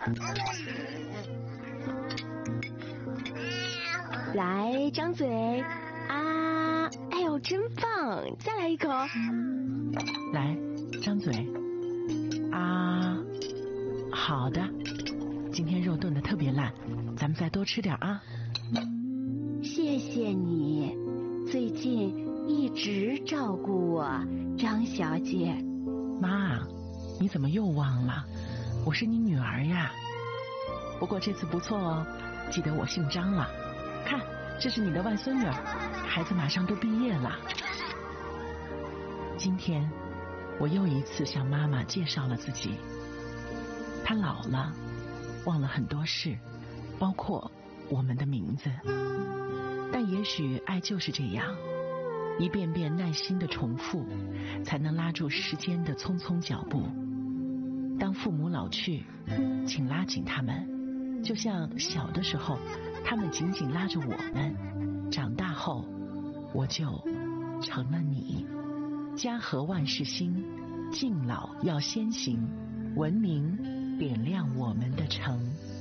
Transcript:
来，张嘴啊！哎呦，真棒！再来一口。 来，张嘴啊！好的，今天肉炖得特别烂，咱们再多吃点啊。 谢谢你，最近一直照顾我，张小姐。 妈，你怎么又忘了？我是你女儿呀。不过这次不错哦，记得我姓张了。看，这是你的外孙女儿，孩子马上都毕业了。今天我又一次向妈妈介绍了自己。她老了，忘了很多事，包括我们的名字。但也许爱就是这样，一遍遍耐心的重复，才能拉住时间的匆匆脚步。当父母老去，请拉紧他们，就像小的时候他们紧紧拉着我们，长大后我就成了你。家和万事兴，敬老要先行，文明点亮我们的城。